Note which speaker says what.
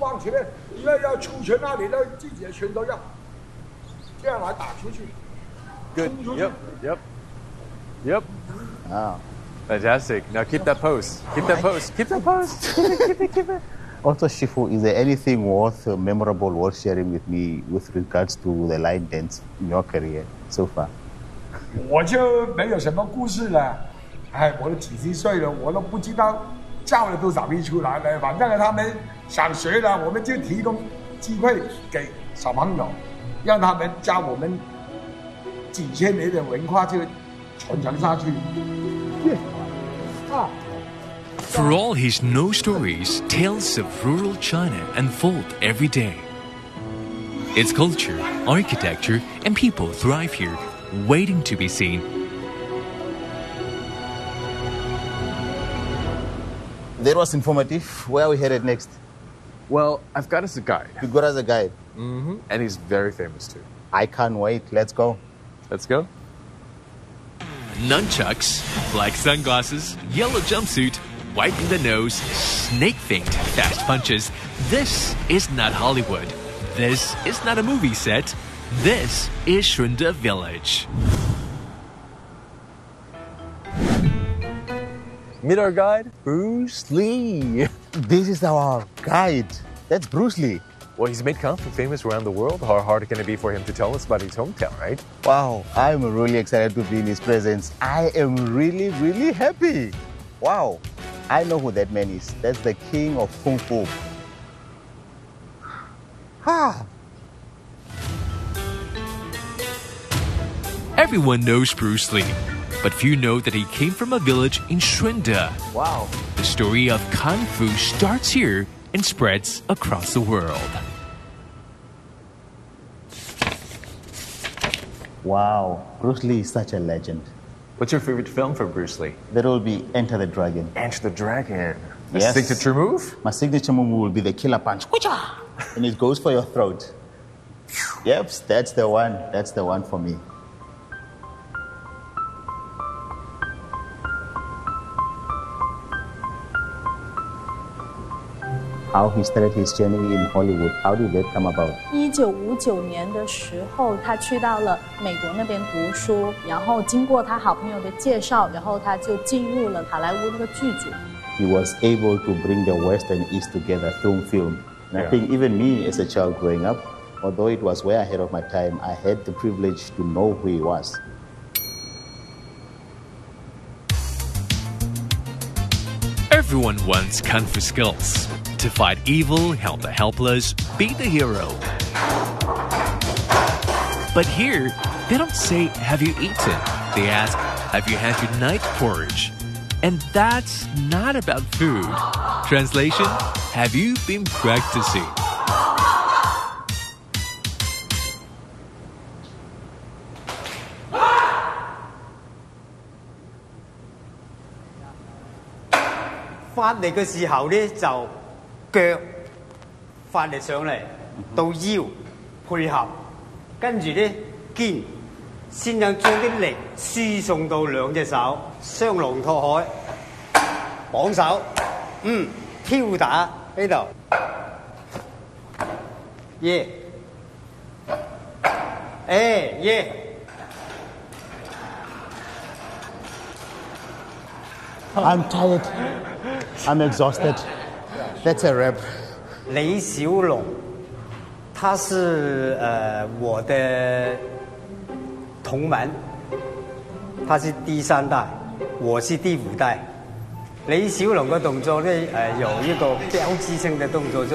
Speaker 1: 往前面，要出去那里的自己的拳头要这样来打出去。
Speaker 2: Good. Yep.
Speaker 3: Ah.
Speaker 2: Fantastic. Now keep that pose. Keep that pose. Keep that pose. Keep it.
Speaker 3: Also, Shifu, is there anything memorable worth sharing with me with regards to the line dance in your career so far?
Speaker 1: 我就没有什么故事了，我都几十岁了，我都不知道教了多少批出来了。反正他们想学了，我们就提供机会给小朋友，让他们教我们几千年的文化就传承下去。
Speaker 4: For all his no stories, tales of rural China unfold every day. Its culture, architecture, and people thrive here, waiting to be seen.
Speaker 3: That was informative. Where are we headed next?
Speaker 2: Well, I've got us a guide.
Speaker 3: You got us a guide.
Speaker 2: Mm-hmm. And he's very famous too.
Speaker 3: I can't wait. Let's go.
Speaker 2: Let's go.
Speaker 4: Nunchucks, black sunglasses, yellow jumpsuit, wiping the nose, snake feint, fast punches. This is not Hollywood. This is not a movie set. This is Shunda Village.
Speaker 2: Meet our guide, Bruce Lee.
Speaker 3: This is our guide. That's Bruce Lee.
Speaker 2: Well, he's made Kung Fu famous around the world. How hard can it be for him to tell us about his hometown, right?
Speaker 3: Wow, I'm really excited to be in his presence. I am really, really happy. Wow, I know who that man is. That's the king of Kung Fu.
Speaker 4: Everyone knows Bruce Lee, but few know that he came from a village in Shunda.
Speaker 2: Wow.
Speaker 4: The story of Kung Fu starts here and spreads across the world.
Speaker 3: Wow, Bruce Lee is such a legend.
Speaker 2: What's your favorite film for Bruce Lee?
Speaker 3: That will be Enter the Dragon.
Speaker 2: Enter the Dragon. A
Speaker 3: Yes.
Speaker 2: signature move?
Speaker 3: My signature move will be the killer punch. And it goes for your throat. Yep, that's the one. That's the one for me. How he started his journey in Hollywood. How did that come about?
Speaker 5: 1959年的时候，他去到了美国那边读书，然后经过他好朋友的介绍，然后他就进入了好莱坞那个剧组。
Speaker 3: He was able to bring the West and East together through film. And I think even me as a child growing up, although it was way ahead of my time, I had the privilege to know who he was.
Speaker 4: Everyone wants Kung Fu skills. To fight evil, help the helpless, be the hero. But here, they don't say, have you eaten? They ask, have you had your night porridge? And that's not about food. Translation, have you been practicing?
Speaker 6: Phát嚟嘅時候咧，就腳發力上嚟，到腰配合，跟住咧肩，先將啲力輸送到兩隻手，雙龍托海，綁手，挑打呢度，耶，耶。
Speaker 3: I'm tired. I'm exhausted. That's a wrap.
Speaker 6: 李小龍，他是我的同门，他是第3代，我是第5代。李小龍嘅動作咧有一個標誌性嘅動作。